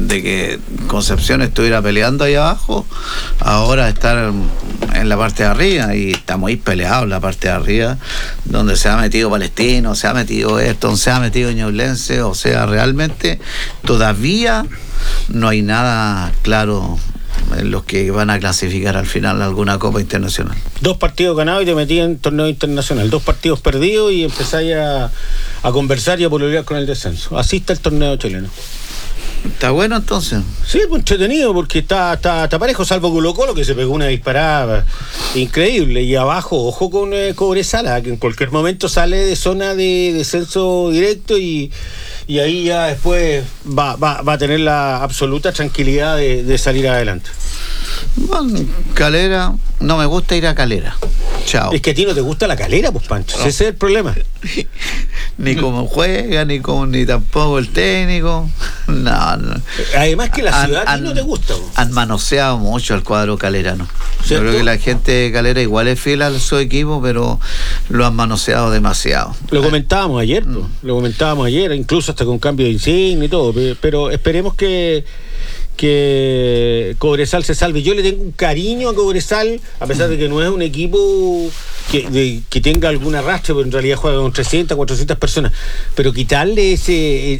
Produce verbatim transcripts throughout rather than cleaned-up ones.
de que Concepción estuviera peleando ahí abajo, ahora estar en la parte de arriba, y está muy peleado en la parte de arriba, donde se ha metido Palestino, se ha metido esto, se ha metido Ñublense, o sea, realmente todavía no hay nada claro en los que van a clasificar al final alguna Copa Internacional. Dos partidos ganados y te metí en torneo internacional, dos partidos perdidos y empezáis a, a conversar y a pololear con el descenso. Así está el torneo chileno. ¿Está bueno entonces? Sí, pues entretenido, porque está, está, está parejo, salvo Colo Colo, que se pegó una disparada increíble. Y abajo, ojo con eh, Cobresal, que en cualquier momento sale de zona de descenso directo y, y ahí ya después va, va, va a tener la absoluta tranquilidad de, de salir adelante. Bueno, Calera, no me gusta ir a Calera. Chao. Es que a ti no te gusta la Calera, pues, Pancho. No. Ese es el problema. Ni cómo juega, ni como, ni tampoco el técnico. No, no. Además que la ciudad han, a ti no te gusta. Pues. Han manoseado mucho al cuadro calerano. ¿Cierto? Yo creo que la gente de Calera igual es fiel a su equipo, pero lo han manoseado demasiado. Lo comentábamos ayer, pues. mm. Lo comentábamos ayer, incluso hasta con cambio de insignia y todo. Pero esperemos que que Cobresal se salve. Yo le tengo un cariño a Cobresal, a pesar de que no es un equipo que, de, que tenga algún arrastre, pero en realidad juega con trescientas, cuatrocientas personas. Pero quitarle ese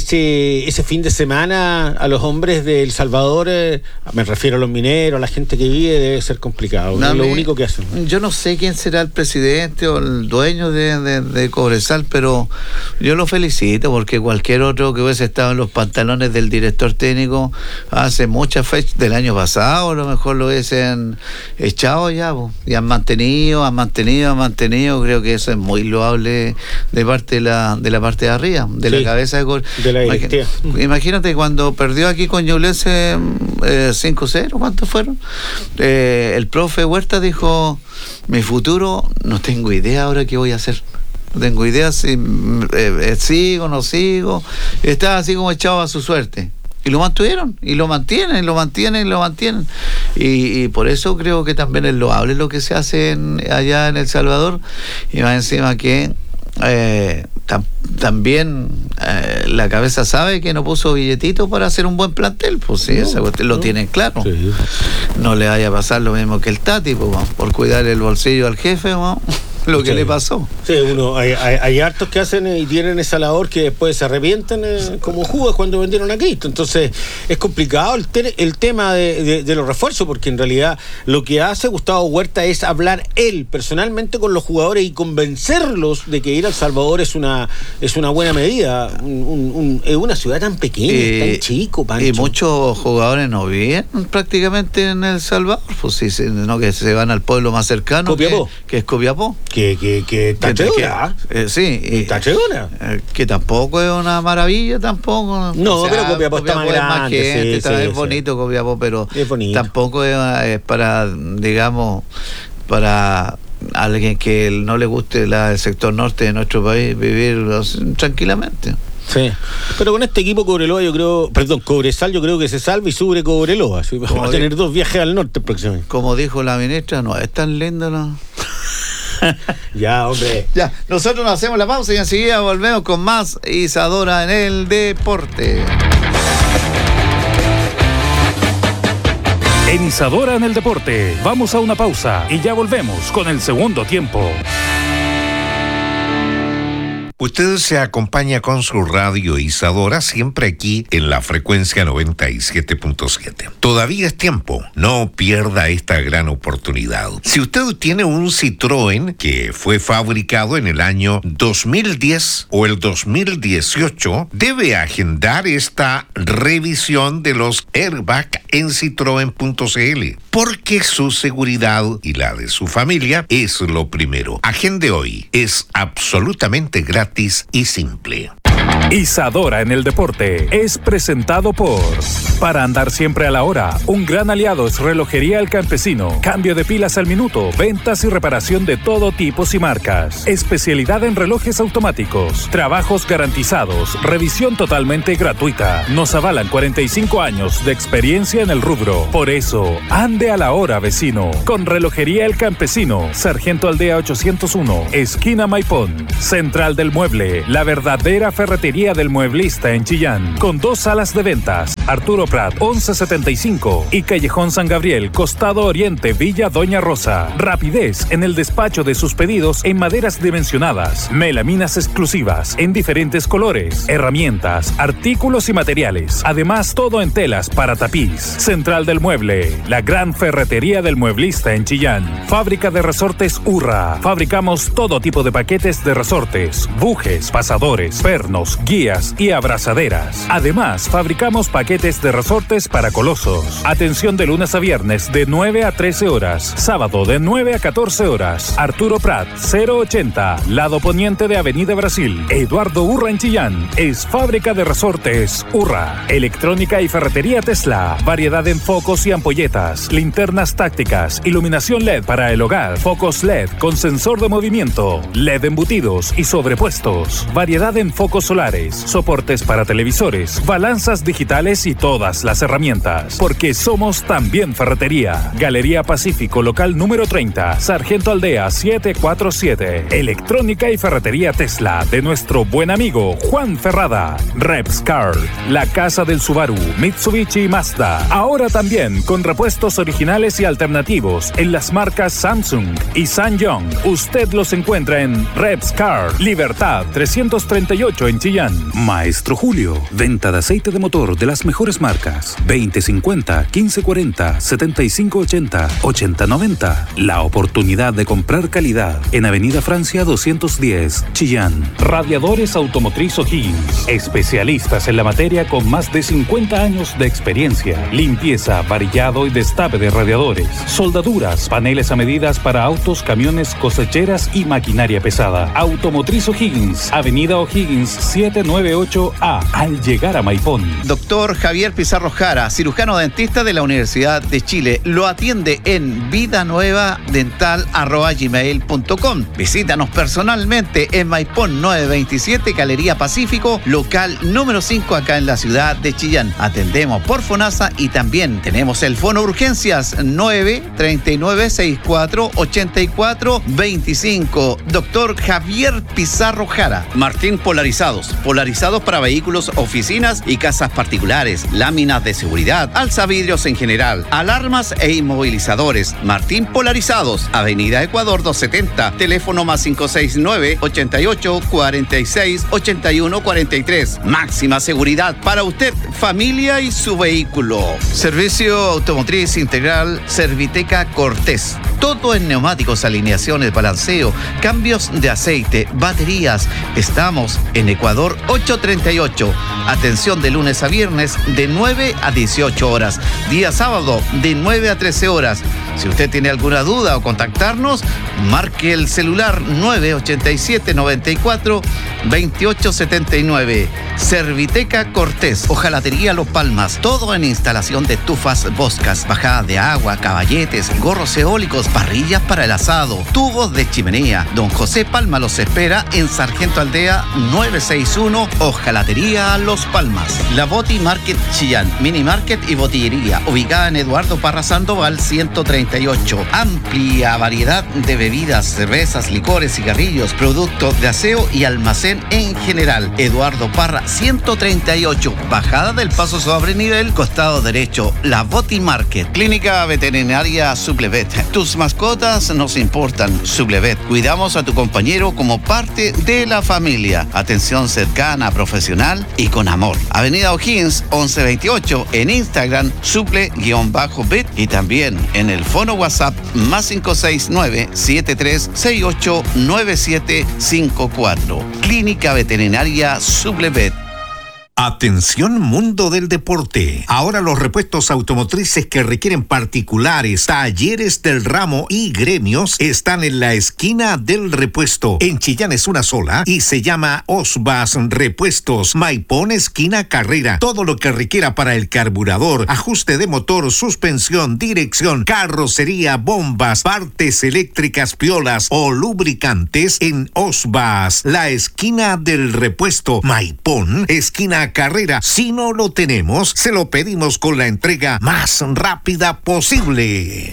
ese ese fin de semana a los hombres de El Salvador, eh, me refiero a los mineros, a la gente que vive, debe ser complicado. No, es lo me, único que hacen. Yo no sé quién será el presidente o el dueño de, de, de Cobresal, pero yo lo felicito, porque cualquier otro que hubiese estado en los pantalones del director técnico hace muchas fechas del año pasado, a lo mejor lo hubiesen echado ya, po, y han mantenido, han mantenido, han mantenido. Creo que eso es muy loable de parte de la, de la parte de arriba, de sí, la cabeza de, de la directiva. Imagínate cuando perdió aquí con Ñublense eh, cinco cero, ¿cuántos fueron? Eh, el profe Huerta dijo: mi futuro no tengo idea ahora qué voy a hacer. No tengo idea si eh, eh, sigo, no sigo. Estaba así como echado a su suerte. Y lo mantuvieron, y lo mantienen, y lo mantienen, y lo mantienen. Y, y por eso creo que también es loable lo que se hace en, allá en El Salvador. Y más encima que eh, tam, también eh, la cabeza sabe que no puso billetito para hacer un buen plantel. Pues sí, no, esa cuestión no. Lo tienen claro. Sí. No le vaya a pasar lo mismo que el Tati, pues, por cuidar el bolsillo al jefe, ¿no? Lo que sí. le pasó. Sí, uno, hay, hay, hay hartos que hacen y tienen esa labor que después se arrepientan eh, como Judas cuando vendieron a Cristo. Entonces es complicado el, te, el tema de, de, de los refuerzos, porque en realidad lo que hace Gustavo Huerta es hablar él personalmente con los jugadores y convencerlos de que ir a El Salvador es una es una buena medida. Un, un, un, es una ciudad tan pequeña, eh, tan chico, Pancho. Y muchos jugadores no viven prácticamente en El Salvador, pues sí, no, que se van al pueblo más cercano, Copiapó. Que, que es Copiapó. Que, que, que Tachedona. Eh, sí. Y, Tachedona. Eh, que tampoco es una maravilla, tampoco. No, o sea, pero Copiapó, Copiapó está más grande. Más gente, sí, está, sí, es sí. bonito Copiapó, pero es bonito. Tampoco es, es para, digamos, para alguien que no le guste la, el sector norte de nuestro país vivir tranquilamente. Sí, pero con este equipo Cobreloa yo creo, perdón, Cobresal yo creo que se salva y sube Cobreloa, así vamos como a tener di- dos viajes al norte próximamente. Como dijo la ministra, no es tan lindo, ¿no? Ya, hombre. Ya, nosotros nos hacemos la pausa y enseguida volvemos con más Isadora en el Deporte. En Isadora en el Deporte, vamos a una pausa y ya volvemos con el segundo tiempo. Usted se acompaña con su radio Isadora siempre aquí en la frecuencia noventa y siete punto siete. Todavía es tiempo, no pierda esta gran oportunidad. Si usted tiene un Citroën que fue fabricado en el año dos mil diez o el dos mil dieciocho, debe agendar esta revisión de los airbag en citroen punto c l, porque su seguridad y la de su familia es lo primero. Agende hoy, es absolutamente gratis y simple. Isadora en el Deporte es presentado por Para andar siempre a la hora, un gran aliado es Relojería El Campesino. Cambio de pilas al minuto, ventas y reparación de todo tipo y marcas. Especialidad en relojes automáticos, trabajos garantizados, revisión totalmente gratuita. Nos avalan cuarenta y cinco años de experiencia en el rubro. Por eso, ande a la hora, vecino. Con Relojería El Campesino, Sargento Aldea ochocientos uno, esquina Maipón. Central del Mueble, la verdadera ferretería Ferretería del Mueblista en Chillán, con dos salas de ventas, Arturo Prat once setenta y cinco y Callejón San Gabriel, Costado Oriente, Villa Doña Rosa. Rapidez en el despacho de sus pedidos en maderas dimensionadas, melaminas exclusivas en diferentes colores, herramientas, artículos y materiales. Además, todo en telas para tapiz. Central del Mueble, la gran ferretería del Mueblista en Chillán. Fábrica de resortes Urra. Fabricamos todo tipo de paquetes de resortes, bujes, pasadores, pernos, guías y abrazaderas. Además, fabricamos paquetes de resortes para colosos. Atención de lunes a viernes de nueve a trece horas. Sábado de nueve a catorce horas. Arturo Prat, cero ochenta, lado poniente de Avenida Brasil. Eduardo Urra en Chillán. Es fábrica de resortes Urra. Electrónica y ferretería Tesla. Variedad en focos y ampolletas. Linternas tácticas. Iluminación L E D para el hogar. Focos L E D con sensor de movimiento. L E D embutidos y sobrepuestos. Variedad en focos solares. Soportes para televisores. Balanzas digitales y todas las herramientas. Porque somos también ferretería. Galería Pacífico, local número treinta. Sargento Aldea setecientos cuarenta y siete. Electrónica y ferretería Tesla de nuestro buen amigo Juan Ferrada. Repscar, la casa del Subaru, Mitsubishi y Mazda. Ahora también con repuestos originales y alternativos en las marcas Samsung y Sanyong. Usted los encuentra en Repscar, Libertad trescientos treinta y ocho en Chillán. Maestro Julio, venta de aceite de motor de las mejores marcas. veinte cincuenta, quince cuarenta, setenta y cinco ochenta, ochenta noventa. La oportunidad de comprar calidad en Avenida Francia doscientos diez, Chillán. Radiadores Automotriz O'Higgins. Especialistas en la materia con más de cincuenta años de experiencia. Limpieza, varillado y destape de radiadores. Soldaduras, paneles a medidas para autos, camiones, cosecheras y maquinaria pesada. Automotriz O'Higgins. Avenida O'Higgins setecientos noventa y ocho A. Al llegar a Maipón. Doctor Javier Pizarro Jara, cirujano dentista de la Universidad de Chile. Lo atiende en vidanuevadental arroba gmail punto com. Visítanos personalmente en Maipón novecientos veintisiete, Galería Pacífico, local número cinco, acá en la ciudad de Chillán. Atendemos por FONASA y también tenemos el Fono Urgencias nueve treinta y nueve sesenta y cuatro ochenta y cuatro veinticinco. Doctor Javier Pizarro Jara. Martín Polarizados. Polarizados para vehículos, oficinas y casas particulares. Láminas de seguridad, alzavidrios en general, alarmas e inmovilizadores. Martín Polarizados. Avenida Ecuador doscientos setenta. Teléfono más cinco seis nueve, ochenta y ocho, cuarenta y seis, ochenta y uno cuarenta y tres. Máxima seguridad para usted, familia y su vehículo. Servicio automotriz integral Serviteca Cortés. Todo en neumáticos, alineaciones, balanceo, cambios de aceite, baterías. Estamos en Ecuador ochocientos treinta y ocho. Atención de lunes a viernes de nueve a dieciocho horas. Día sábado de nueve a trece horas. Si usted tiene alguna duda o contactarnos, marque el celular nueve ochenta y siete, noventa y cuatro, veintiocho setenta y nueve. Serviteca Cortés, hojalatería Los Palmas. Todo en instalación de estufas Boscas, bajada de agua, caballetes, gorros eólicos, parrillas para el asado, tubos de chimenea. Don José Palma los espera en Sargento Aldea novecientos sesenta y uno, hojalatería Los Palmas. La Boti Market Chillán, mini market y botillería, ubicada en Eduardo Parra Sandoval ciento treinta y ocho. Amplia variedad de bebidas, cervezas, licores, cigarrillos, productos de aseo y almacén en general. Eduardo Parra ciento treinta y ocho, bajada del Paso sobre nivel, costado derecho. La Boti Market. Clínica Veterinaria Suplevet. Tus mascotas nos importan. Suplevet. Cuidamos a tu compañero como parte de la familia. Atención cercana, profesional y con amor. Avenida O'Higgins once veintiocho. En Instagram suple-vet y también en el fono WhatsApp más cinco seis nueve, siete tres seis ocho, nueve siete cinco cuatro. Clínica Veterinaria Suplevet. Atención mundo del deporte. Ahora los repuestos automotrices que requieren particulares, talleres del ramo y gremios están en la esquina del repuesto. En Chillán es una sola y se llama Osbas Repuestos. Maipón, esquina Carrera. Todo lo que requiera para el carburador, ajuste de motor, suspensión, dirección, carrocería, bombas, partes eléctricas, piolas o lubricantes en Osbas, la esquina del repuesto. Maipón, esquina Carrera. Si no lo tenemos, se lo pedimos con la entrega más rápida posible.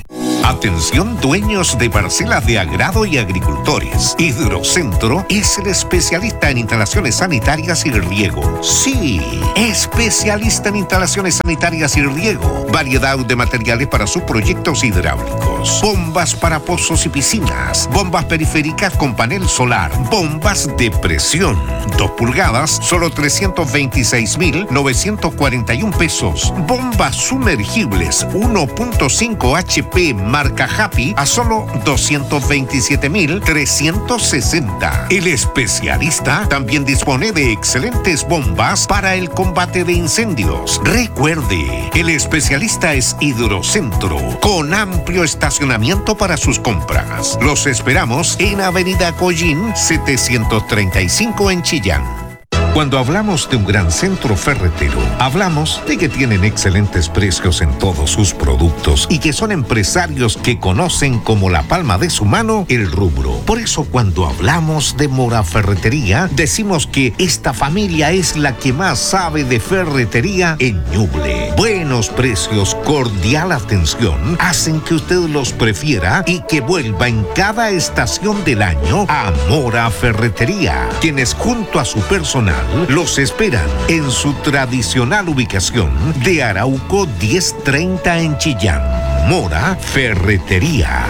Atención dueños de parcelas de agrado y agricultores. Hidrocentro es el especialista en instalaciones sanitarias y riego. Sí, especialista en instalaciones sanitarias y riego. Variedad de materiales para sus proyectos hidráulicos. Bombas para pozos y piscinas. Bombas periféricas con panel solar. Bombas de presión. Dos pulgadas, solo trescientos veintiséis mil novecientos cuarenta y un pesos. Bombas sumergibles uno punto cinco H P marca Happy a solo doscientos veintisiete mil trescientos sesenta. El especialista también dispone de excelentes bombas para el combate de incendios. Recuerde, el especialista es Hidrocentro, con amplio estacionamiento para sus compras. Los esperamos en Avenida Collín setecientos treinta y cinco en Chillán. Cuando hablamos de un gran centro ferretero, hablamos de que tienen excelentes precios en todos sus productos y que son empresarios que conocen como la palma de su mano el rubro. Por eso cuando hablamos de Mora Ferretería, decimos que esta familia es la que más sabe de ferretería en Ñuble. Buenos precios, cordial atención, hacen que usted los prefiera y que vuelva en cada estación del año a Mora Ferretería, quienes junto a su personal los esperan en su tradicional ubicación de Arauco diez treinta en Chillán. Mora Ferretería.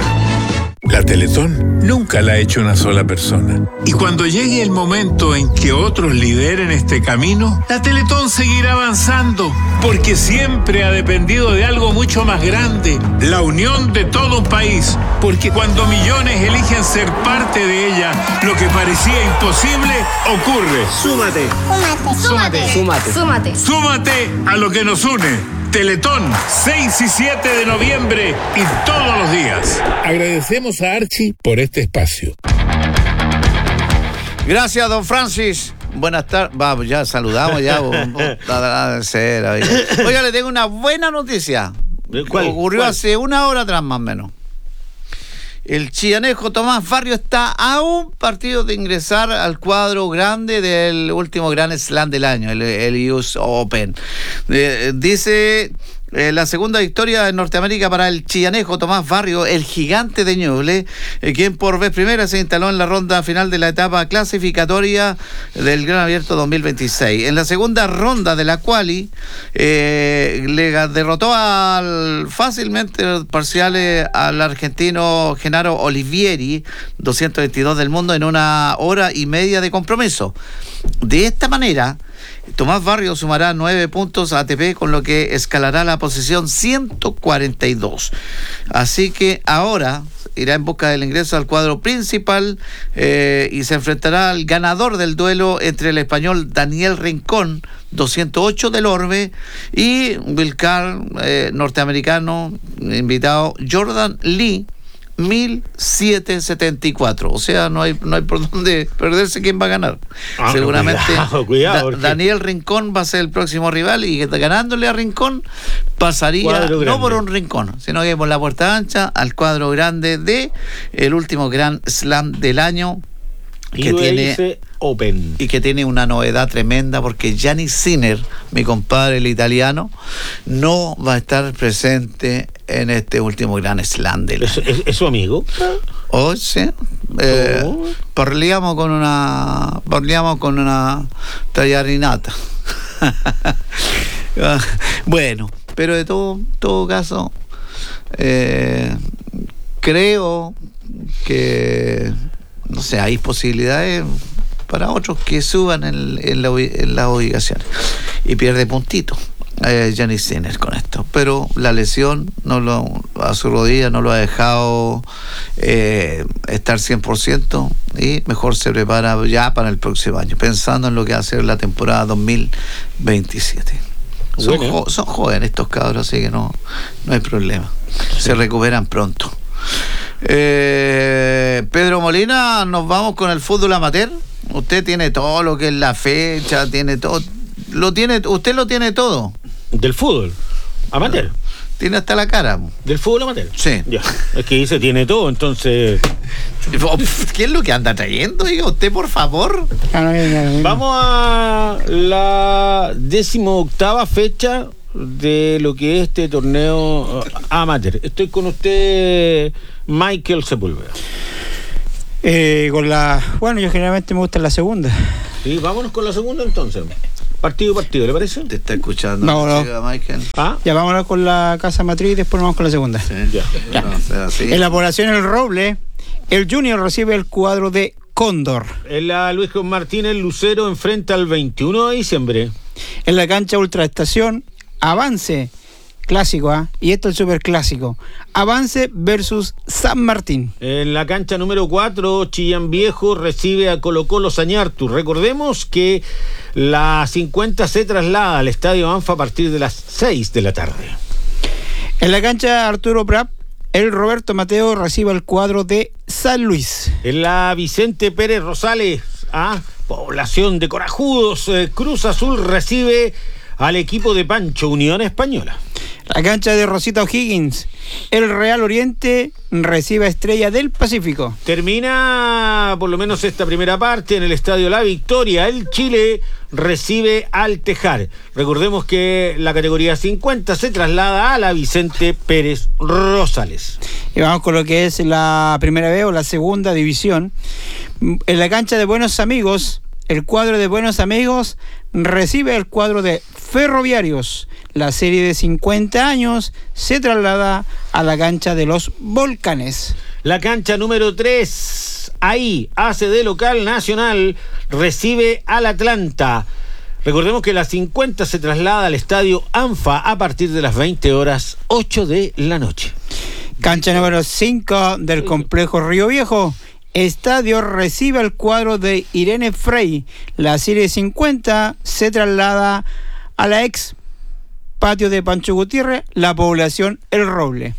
La Teletón nunca la ha hecho una sola persona. Y cuando llegue el momento en que otros lideren este camino, la Teletón seguirá avanzando, porque siempre ha dependido de algo mucho más grande, la unión de todo un país. Porque cuando millones eligen ser parte de ella, lo que parecía imposible ocurre. Súmate. Súmate. Súmate. Súmate. Súmate a lo que nos une. Teletón, seis y siete de noviembre y todos los días. Agradecemos a Archie por este espacio. Gracias, don Francis. Buenas tardes. Vamos, ya saludamos, ya. Oiga, le tengo una buena noticia. ¿Cuál? Ocurrió ¿Cuál? hace una hora atrás, más o menos. El chillanejo Tomás Barrio está a un partido de ingresar al cuadro grande del último Grand Slam del año, el, el U S Open. Eh, dice eh, la segunda victoria en Norteamérica para el chillanejo Tomás Barrio, el gigante de Ñuble, eh, quien por vez primera se instaló en la ronda final de la etapa clasificatoria del Gran Abierto dos mil veintiséis. En la segunda ronda de la quali, eh, le derrotó al fácilmente parciales al argentino Genaro Olivieri, doscientos veintidós del mundo, en una hora y media de compromiso. De esta manera, Tomás Barrio sumará nueve puntos a A T P, con lo que escalará la posición ciento cuarenta y dos. Así que ahora irá en busca del ingreso al cuadro principal eh, y se enfrentará al ganador del duelo entre el español Daniel Rincón, doscientos ocho del Orbe, y Wilcar, eh, norteamericano invitado, Jordan Lee, mil setecientos setenta y cuatro. O sea, no hay no hay por dónde perderse quién va a ganar. Ah, Seguramente cuidado, cuidado, Da, porque... Daniel Rincón va a ser el próximo rival, y ganándole a Rincón pasaría no por un rincón, sino que por la puerta ancha al cuadro grande de el último Grand Slam del año, que tiene Open. y que tiene una novedad tremenda, porque Gianni Sinner, mi compadre el italiano, no va a estar presente en este último Grand Slam del ¿Es, año. es, ¿Es su amigo? Oh, sí. Eh, Oh. Parliamo con una parliamo con una tagliarinata. Bueno, pero de todo, todo caso, eh, creo que, no sé, hay posibilidades para otros que suban en, en, la, en las ubicaciones, y pierde puntito eh, Gianni Sinner con esto, pero la lesión no lo, a su rodilla no lo ha dejado eh, estar cien por ciento, y mejor se prepara ya para el próximo año, pensando en lo que va a ser la temporada dos mil veintisiete. Son, Bueno. jo- son jóvenes estos cabros, así que no, no hay problema, se recuperan pronto. eh, Pedro Molina, nos vamos con el fútbol amateur. Usted tiene todo lo que es la fecha, tiene todo, lo tiene, usted lo tiene todo, Del fútbol. Amateur. tiene hasta la cara. Del fútbol amateur. Sí. Ya. Es que dice tiene todo, entonces. ¿Qué es lo que anda trayendo? Diga usted, por favor. Vamos a la decimoctava fecha de lo que es este torneo uh, amateur. Estoy con usted, Michael Sepúlveda. Eh, con la, bueno, yo generalmente me gusta la segunda. Sí, vámonos con la segunda entonces. Partido partido, ¿le parece? Te está escuchando, no, no. Chica, Michael. ¿Ah? Ya vámonos con la casa matriz y después vamos con la segunda. Sí. Ya. Ya. No, o sea, sí. En la población El Roble, el Junior recibe el cuadro de Cóndor. En la Luis Martínez, Lucero enfrenta al veintiuno de diciembre. En la cancha Ultraestación, Avance, clásico, ¿eh? Y esto es el super clásico. Avance versus San Martín. En la cancha número cuatro, Chillán Viejo recibe a Colo Colo Sañartu. Recordemos que la cincuenta se traslada al Estadio Anfa a partir de las seis de la tarde. En la cancha Arturo Prat, el Roberto Mateo recibe el cuadro de San Luis. En la Vicente Pérez Rosales, a población de corajudos, eh, Cruz Azul recibe al equipo de Pancho, Unión Española. La cancha de Rosita O'Higgins, el Real Oriente recibe a Estrella del Pacífico. Termina por lo menos esta primera parte en el Estadio La Victoria. El Chile recibe al Tejar. Recordemos que la categoría cincuenta se traslada a la Vicente Pérez Rosales. Y vamos con lo que es la primera B o la segunda división. En la cancha de Buenos Amigos, el cuadro de Buenos Amigos recibe el cuadro de Ferroviarios. La serie de cincuenta años se traslada a la cancha de los Volcanes. La cancha número tres, ahí hace de local Nacional, recibe al Atlanta. Recordemos que la cincuenta se traslada al estadio Anfa a partir de las veinte horas, ocho de la noche. Cancha número cinco del complejo Río Viejo. Estadio recibe al cuadro de Irene Frey. La serie cincuenta se traslada a la ex patio de Pancho Gutiérrez, la población El Roble.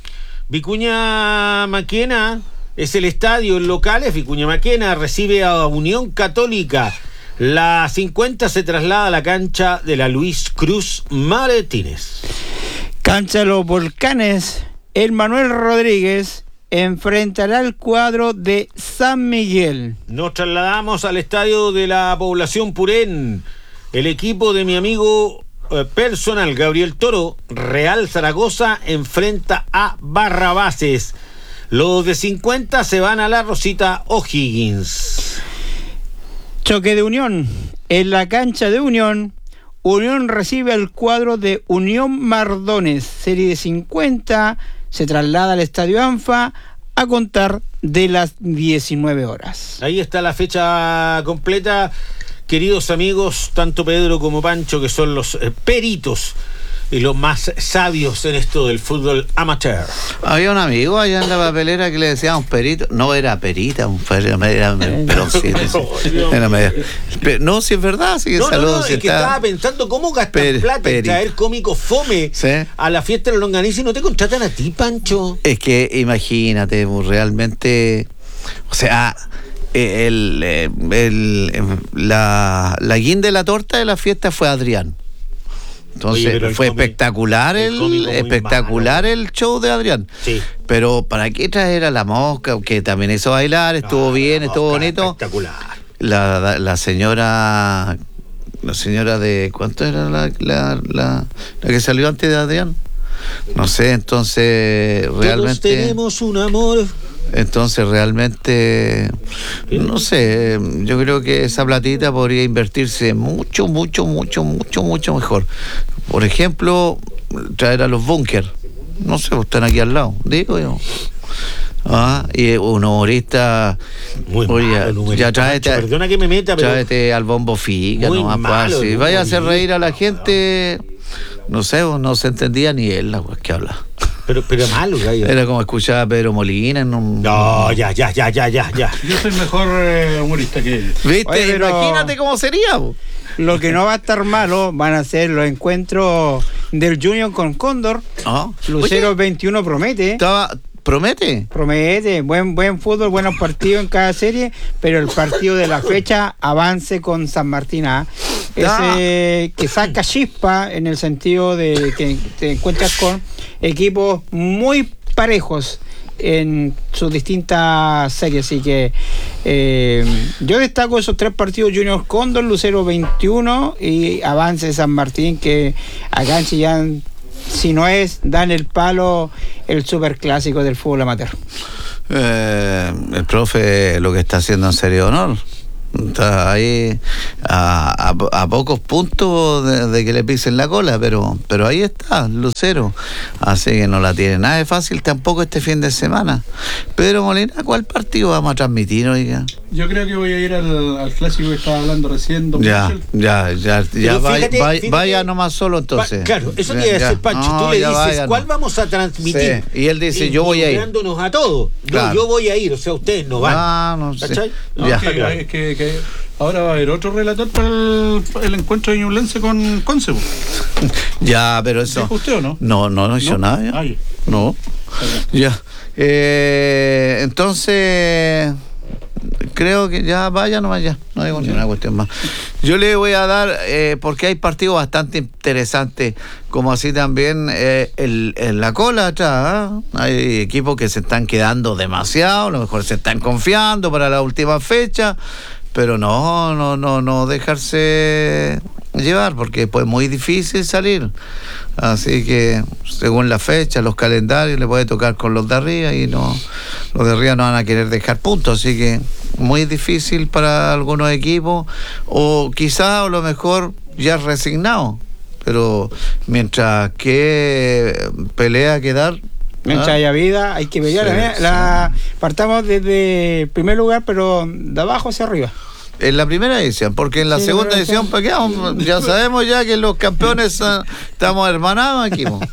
Vicuña Maquena es el estadio en locales. Vicuña Maquena recibe a Unión Católica. La cincuenta se traslada a la cancha de la Luis Cruz Martínez. Cancha de los Volcanes, el Manuel Rodríguez enfrentará al cuadro de San Miguel. Nos trasladamos al estadio de la población Purén. El equipo de mi amigo eh, personal Gabriel Toro, Real Zaragoza, enfrenta a Barrabases. Los de cincuenta se van a la Rosita O'Higgins. Choque de Unión. En la cancha de Unión, Unión recibe al cuadro de Unión Mardones. Serie de cincuenta se traslada al Estadio Anfa a contar de las diecinueve horas. Ahí está la fecha completa, queridos amigos, tanto Pedro como Pancho, que son los eh, peritos y los más sabios en esto del fútbol amateur. Había un amigo allá en la papelera que le decíamos perito. No era perita, un perito, era peroncito. Era medio. No, si es verdad, sí, no, saludos. No, no, si es que está... estaba pensando cómo gastar Per, plata y perito. traer cómicos fome ¿Sí? a la fiesta de la longaniza y no te contratan a ti, Pancho. Es que imagínate, realmente, o sea, el, el, el, la, la guinda de la torta de la fiesta fue Adrián. Entonces Oye, el fue cómic, espectacular el, el espectacular malo. el show de Adrián. Sí. Pero ¿para qué traer a la Mosca? Que también hizo bailar, estuvo Ah, bien, estuvo Mosca, bonito. Espectacular. La, la, la señora, la señora de, ¿cuánto era la, la, la, la que salió antes de Adrián? No sé, entonces realmente... Todos tenemos un amor. Entonces realmente, no sé, yo creo que esa platita podría invertirse mucho, mucho, mucho, mucho, mucho mejor. Por ejemplo, traer a los Bunkers. No sé, están aquí al lado, digo yo. Ah, y un humorista, Muy oye, malo el humorista, ya tráete, Pancho, perdona que me meta, pero tráete al Bombo Fica, muy nomás malo fácil. el Vaya a hacer humorista. reír a la gente, no sé, no se entendía ni él la weá que habla. Pero, pero malo, gallo. Era como escuchar a Pedro Molina en un... No, ya, ya, ya, ya, ya, ya. Yo soy mejor eh, humorista que él. ¿Viste? Oye, pero- Imagínate cómo sería, po. Lo que no va a estar malo van a ser los encuentros del Junior con Cóndor. Ah. Lucero Oye, veintiuno promete. estaba, promete. Promete, buen buen fútbol, buenos partidos en cada serie, pero el partido de la fecha, Avance con San Martín A, ese que saca chispa en el sentido de que te encuentras con equipos muy parejos en sus distintas series, así que eh, yo destaco esos tres partidos: Junior Cóndor, Lucero veintiuno y Avance San Martín, que acá en Chillán si no es, dan el palo el superclásico del fútbol amateur. Eh, el profe lo que está haciendo en serio honor. Está ahí a, a, a pocos puntos de, de que le pisen la cola, pero pero ahí está, Lucero. Así que no la tiene nada de fácil tampoco este fin de semana. Pero Molina, ¿cuál partido vamos a transmitir, oiga? Yo creo que voy a ir al, al clásico que estaba hablando recién, don Ya, Michel. ya, ya, ya, vaya, fíjate, vaya, fíjate, vaya nomás solo entonces. Va, claro, eso Ya, te iba a ya. decir, Pancho. No, tú le ya dices, vaya, ¿cuál no. vamos a transmitir? Sí, y él dice, yo voy a ir. Involucrándonos a todos. Claro. No, yo voy a ir, o sea, ustedes no van. Ah, no sé. ¿Cachai? No, Ya. es que, es que- que ahora va a haber otro relator para el, el encuentro de Ñublense con Conce. Ya, pero eso. ¿Dijo usted o no? No, no, no hizo ¿No? nada. Ya. Ah, ya. No. Ya. Eh, entonces, creo que ya vaya nomás ya. No digo ni una cuestión más. Yo le voy a dar, eh, porque hay partidos bastante interesantes, como así también eh, el, en la cola atrás. ¿Ah? Hay equipos que se están quedando demasiado, a lo mejor se están confiando para la última fecha, pero no, no, no, no dejarse llevar, porque pues muy difícil salir. Así que según la fecha, los calendarios, le puede tocar con los de arriba y no, los de arriba no van a querer dejar puntos, así que muy difícil para algunos equipos, o quizás a lo mejor ya resignado, pero mientras que pelea que dar. Mientras ¿ah? haya vida, hay que pelear. Sí, la, sí. la- partamos desde el primer lugar, pero de abajo hacia arriba. En la primera edición, porque en la Sí, segunda pero edición, eso- ¿para qué vamos? Ya sabemos ya que los campeones son- estamos hermanados aquí. po.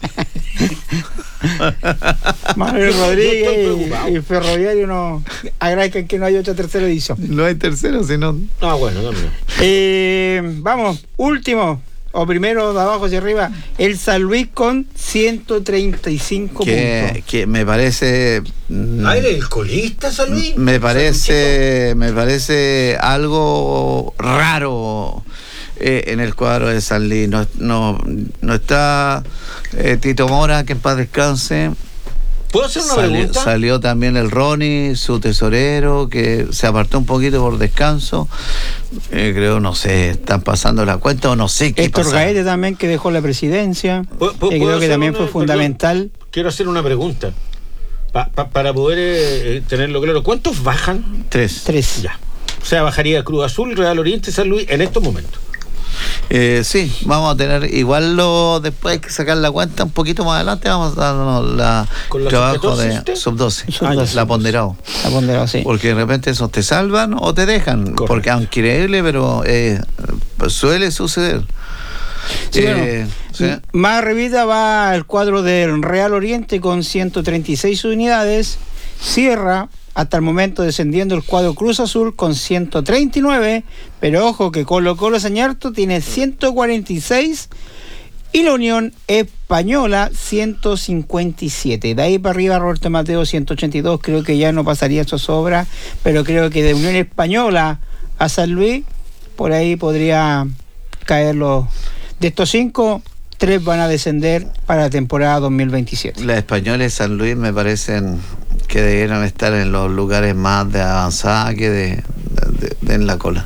Manuel Yo estoy Rodríguez preocupado. y, y Ferroviario no agradezcan que no haya otra tercera edición. No hay tercero, sino. Ah, bueno, no, no. Eh, vamos, último, o primero de abajo hacia arriba, el San Luis con ciento treinta y cinco Que, puntos. que me parece. mm, Ah, ¿él es el colista, San Luis? Me San parece, me parece algo raro eh, en el cuadro de San Luis. No, no, no está eh, Tito Mora, que en paz descanse. ¿Puedo hacer una Salió, pregunta? salió también el Ronnie, su tesorero, que se apartó un poquito por descanso. Eh, creo, no sé, están pasando la cuenta o no sé qué Héctor pasa. Gaete también, que dejó la presidencia, ¿Puedo- puedo- que puedo creo que hacer también una- fue perdón? fundamental. Quiero hacer una pregunta. Pa- pa- para poder eh, eh, tenerlo claro, ¿cuántos bajan? Tres. Tres. Ya. O sea, bajaría Cruz Azul, Real Oriente y San Luis en estos momentos. Eh, sí, vamos a tener, igual lo después hay que sacar la cuenta un poquito más adelante, vamos a darnos la ¿Con la trabajo sub de doce? sub doce, Ah, ya. la ponderado. Ha ponderado, sí. Porque de repente esos te salvan o te dejan, Correcto. porque aunque increíble, pero eh, pues suele suceder. Sí, Eh, sí. Más arribita va el cuadro del Real Oriente con ciento treinta y seis unidades. Cierra hasta el momento descendiendo el cuadro Cruz Azul con ciento treinta y nueve, pero ojo que Colo Colo Sañarto tiene ciento cuarenta y seis y la Unión Española ciento cincuenta y siete. De ahí para arriba Roberto Mateo ciento ochenta y dos, creo que ya no pasaría eso sobra, pero creo que de Unión Española a San Luis, por ahí podría caer los... De estos cinco, tres van a descender para la temporada dos mil veintisiete. Las españolas de San Luis me parecen que debieran estar en los lugares más de avanzada que de, de- de en la cola.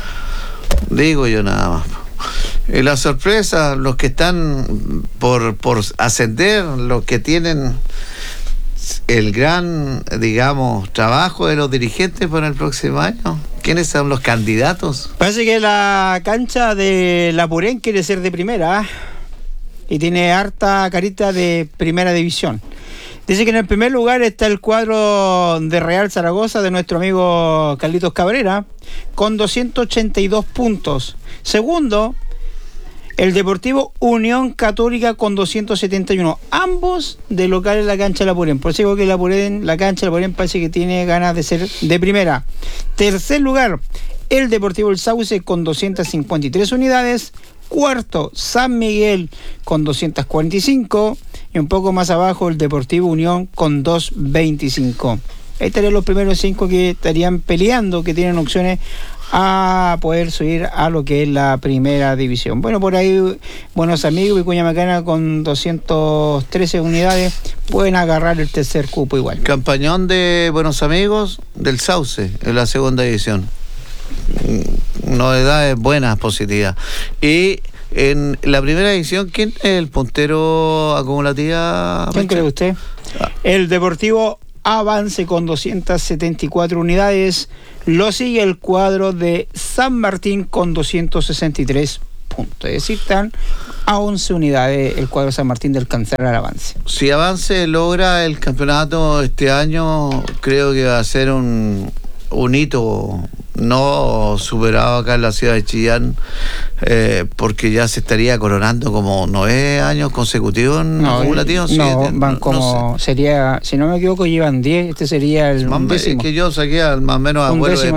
Digo yo nada más. Y la sorpresa, los que están por, por ascender, los que tienen el gran, digamos, trabajo de los dirigentes para el próximo año. ¿Quiénes son los candidatos? Parece que la cancha de La Purén quiere ser de primera, ¿ah? Y tiene harta carita de primera división. Dice que en el primer lugar está el cuadro de Real Zaragoza de nuestro amigo Carlitos Cabrera con doscientos ochenta y dos puntos. Segundo, el Deportivo Unión Católica con doscientos setenta y uno. Ambos de local en la cancha de La Purén. Por eso digo que la, Purén, la cancha de La Purén parece que tiene ganas de ser de primera. Tercer lugar, el Deportivo El Sauce con doscientas cincuenta y tres unidades. Cuarto, San Miguel con doscientas cuarenta y cinco. Y un poco más abajo, el Deportivo Unión con doscientos veinticinco. Ahí estarían los primeros cinco que estarían peleando, que tienen opciones a poder subir a lo que es la primera división. Bueno, por ahí Buenos Amigos y Vicuña Macana con doscientas trece unidades pueden agarrar el tercer cupo igual. Campañón de Buenos Amigos del Sauce en la segunda división. Novedades buenas, positivas. Y En la primera edición, ¿quién es el puntero acumulativa? ¿Quién cree usted? Ah. El Deportivo Avance con doscientas setenta y cuatro unidades. Lo sigue el cuadro de San Martín con doscientos sesenta y tres puntos. Es decir, están a once unidades el cuadro de San Martín de alcanzar al Avance. Si Avance logra el campeonato este año, creo que va a ser un, un hito no superado acá en la ciudad de Chillán, eh, porque ya se estaría coronando como nueve años consecutivos en no, acumulativos. No, siete, van no, como, no sé. sería, si no me equivoco, llevan diez, este sería el Más, décimo. Es que yo saqué al más o menos abuelo de